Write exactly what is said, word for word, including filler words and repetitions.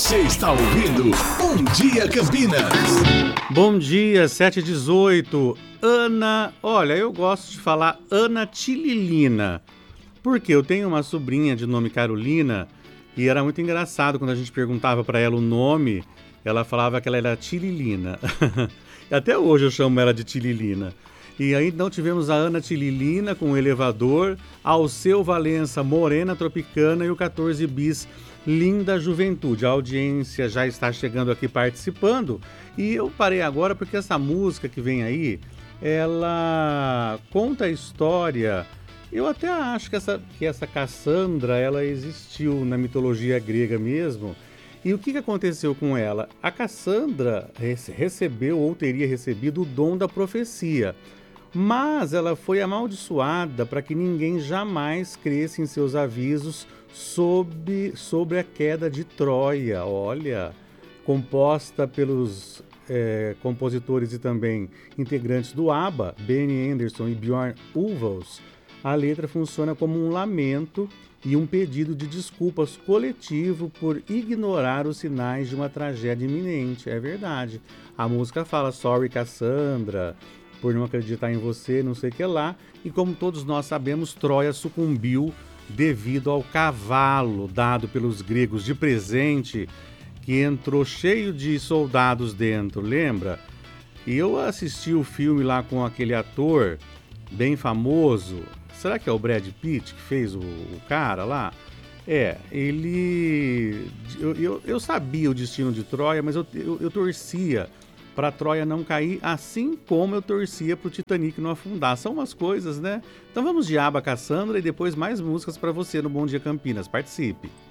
Você está ouvindo Bom Dia Campinas. Bom dia, sete e dezoito. Ana, olha, eu gosto de falar Ana Tililina, porque eu tenho uma sobrinha de nome Carolina e era muito engraçado quando a gente perguntava para ela o nome, ela falava que ela era Tililina. Até hoje eu chamo ela de Tililina. E aí então tivemos a Ana Tililina com o Elevador, Alceu Valença, Morena Tropicana e o quatorze bis, Linda Juventude. A audiência já está chegando aqui participando e eu parei agora porque essa música que vem aí, ela conta a história. Eu até acho que essa, que essa Cassandra, ela existiu na mitologia grega mesmo. E o que, que aconteceu com ela? A Cassandra recebeu ou teria recebido o dom da profecia. Mas ela foi amaldiçoada para que ninguém jamais cresça em seus avisos sobre, sobre a queda de Troia. Olha, composta pelos é, compositores e também integrantes do ABBA, Benny Andersson e Björn Ulvaeus, a letra funciona como um lamento e um pedido de desculpas coletivo por ignorar os sinais de uma tragédia iminente. É verdade. A música fala Sorry Cassandra, por não acreditar em você, não sei o que lá. E como todos nós sabemos, Troia sucumbiu devido ao cavalo dado pelos gregos de presente, que entrou cheio de soldados dentro, lembra? E eu assisti o filme lá com aquele ator bem famoso. Será que é o Brad Pitt que fez o, o cara lá? É, ele... Eu, eu, eu sabia o destino de Troia, mas eu, eu, eu torcia para Troia não cair, assim como eu torcia para o Titanic não afundar. São umas coisas, né? Então vamos de ABBA, Cassandra, e depois mais músicas para você no Bom Dia Campinas. Participe!